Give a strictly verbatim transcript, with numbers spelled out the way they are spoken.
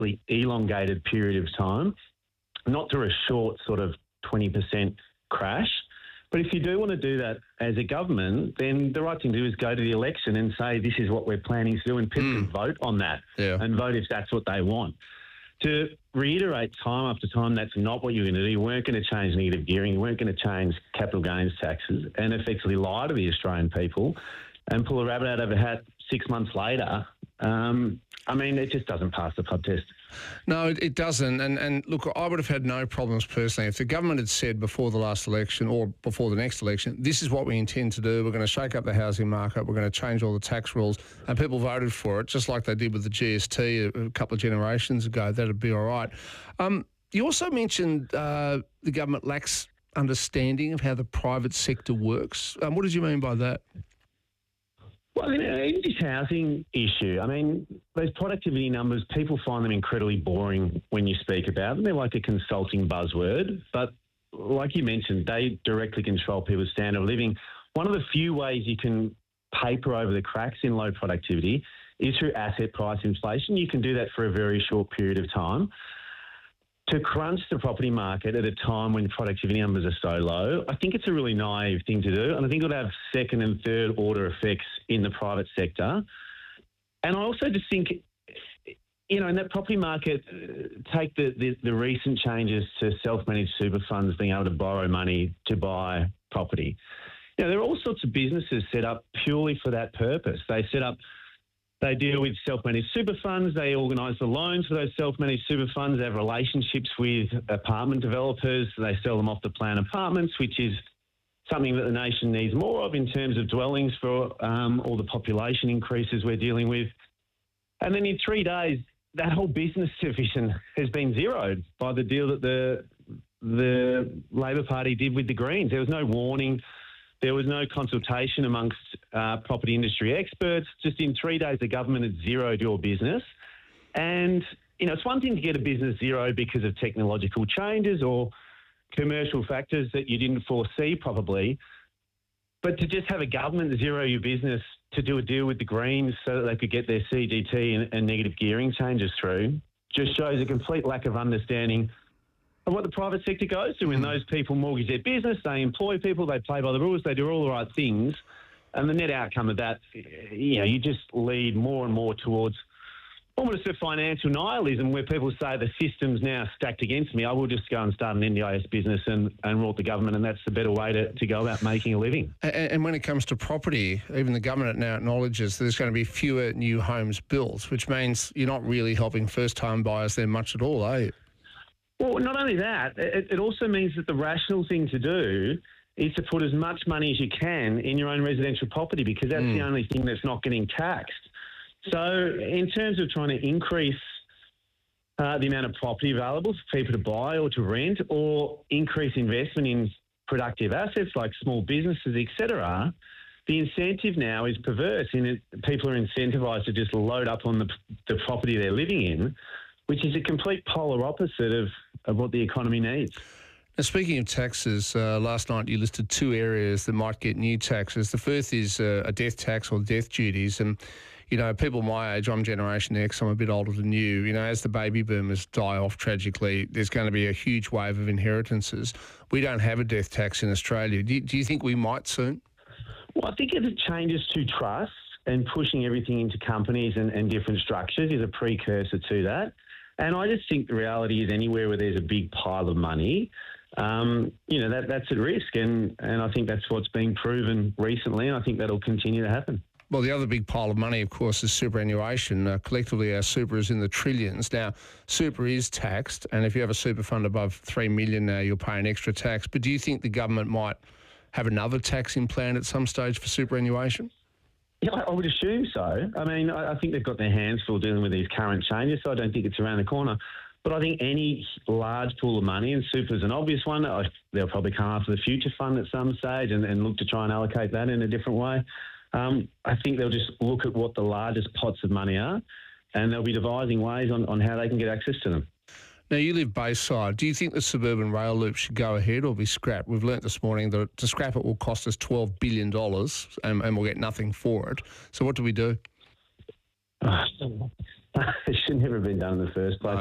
vastly elongated period of time, not through a short sort of twenty percent crash. But if you do want to do that as a government, then the right thing to do is go to the election and say this is what we're planning to do, and people mm. can vote on that yeah. and vote if that's what they want. To reiterate time after time that's not what you're going to do. You weren't going to change negative gearing. You weren't going to change capital gains taxes and effectively lie to the Australian people and pull a rabbit out of a hat six months later. Um, I mean, it just doesn't pass the pub test. No, it, it doesn't. And, and look, I would have had no problems personally if the government had said before the last election or before the next election, this is what we intend to do. We're going to shake up the housing market. We're going to change all the tax rules. And people voted for it, just like they did with the G S T a, a couple of generations ago. That'd be all right. Um, you also mentioned uh, the government lacks understanding of how the private sector works. Um, what did you mean by that? Well, I mean, in this housing issue, I mean, those productivity numbers, people find them incredibly boring when you speak about them. They're like a consulting buzzword. But like you mentioned, they directly control people's standard of living. One of the few ways you can paper over the cracks in low productivity is through asset price inflation. You can do that for a very short period of time. To crunch the property market at a time when productivity numbers are so low, I think it's a really naive thing to do. And I think it'll have second and third order effects in the private sector. And I also just think, you know, in that property market, take the, the, the recent changes to self-managed super funds being able to borrow money to buy property. You know, there are all sorts of businesses set up purely for that purpose. They set up They deal with self-managed super funds. They organise the loans for those self-managed super funds. They have relationships with apartment developers. They sell them off the plan apartments, which is something that the nation needs more of in terms of dwellings for um, all the population increases we're dealing with. And then in three days, that whole business division has been zeroed by the deal that the the Labor Party did with the Greens. There was no warning. There was no consultation amongst uh, property industry experts. Just in three days, the government had zeroed your business. And, you know, it's one thing to get a business zero because of technological changes or commercial factors that you didn't foresee probably. But to just have a government zero your business to do a deal with the Greens so that they could get their C G T and, and negative gearing changes through just shows a complete lack of understanding of what the private sector goes through. When those people mortgage their business, they employ people, they play by the rules, they do all the right things. And the net outcome of that, you know, you just lead more and more towards almost a financial nihilism where people say the system's now stacked against me. I will just go and start an N D I S business and, and rule the government, and that's the better way to, to go about making a living. And, and when it comes to property, even the government now acknowledges that there's going to be fewer new homes built, which means you're not really helping first-time buyers there much at all, are you? Well, not only that, it, it also means that the rational thing to do is to put as much money as you can in your own residential property, because that's mm. the only thing that's not getting taxed. So in terms of trying to increase uh, the amount of property available for people to buy or to rent, or increase investment in productive assets like small businesses, et cetera, the incentive now is perverse in it. People are incentivised to just load up on the, the property they're living in, which is a complete polar opposite of, of what the economy needs. Now, speaking of taxes, uh, last night you listed two areas that might get new taxes. The first is uh, a death tax or death duties. And, you know, people my age, I'm Generation X, I'm a bit older than you. You know, as the baby boomers die off tragically, there's going to be a huge wave of inheritances. We don't have a death tax in Australia. Do you, do you think we might soon? Well, I think if it changes to trust and pushing everything into companies and, and different structures is a precursor to that. And I just think the reality is anywhere where there's a big pile of money, um, you know, that that's at risk. And, and I think that's what's been proven recently, and I think that'll continue to happen. Well, the other big pile of money, of course, is superannuation. Uh, collectively, our super is in the trillions. Now, super is taxed, and if you have a super fund above three million dollars now, you'll pay an extra tax. But do you think the government might have another tax in plan at some stage for superannuation? Yeah, I would assume so. I mean, I think they've got their hands full dealing with these current changes, so I don't think it's around the corner. But I think any large pool of money, and super is an obvious one, they'll probably come after the future fund at some stage and, and look to try and allocate that in a different way. Um, I think they'll just look at what the largest pots of money are, and they'll be devising ways on, on how they can get access to them. Now, you live Bayside. Do you think the suburban rail loop should go ahead or be scrapped? We've learnt this morning that to scrap it will cost us twelve billion dollars and, and we'll get nothing for it. So what do we do? Uh, it should never have been done in the first place.